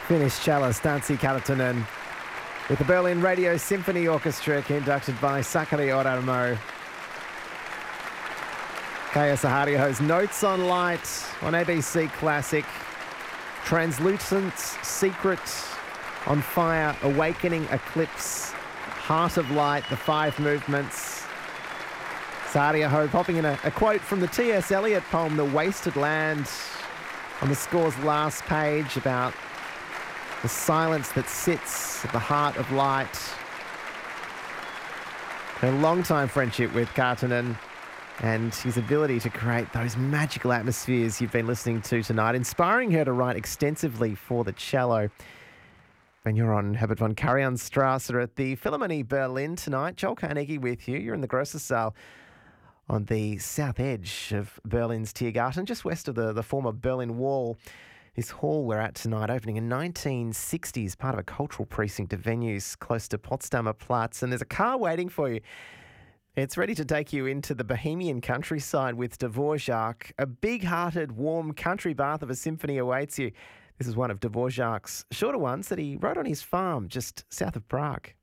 Finnish cellist Anssi Karttunen with the Berlin Radio Symphony Orchestra conducted by Sakari Oramo. Kaya Sahario's Notes on Light on ABC Classic. Translucence, Secret, On Fire, Awakening, Eclipse, Heart of Light, the 5 movements. Sahario popping in a quote from the T.S. Eliot poem The Wasted Land on the score's last page about the silence that sits at the heart of light. A long-time friendship with Karttunen and his ability to create those magical atmospheres you've been listening to tonight, inspiring her to write extensively for the cello. And you're on Herbert von Karajanstrasse at the Philharmonie Berlin tonight. Joel Carnegie with you. You're in the Grosser on the south edge of Berlin's Tiergarten, just west of the former Berlin Wall. This hall we're at tonight, opening in 1960s, part of a cultural precinct of venues close to Potsdamer Platz. And there's a car waiting for you. It's ready to take you into the Bohemian countryside with Dvorak. A big-hearted, warm country bath of a symphony awaits you. This is one of Dvorak's shorter ones that he wrote on his farm just south of Prague.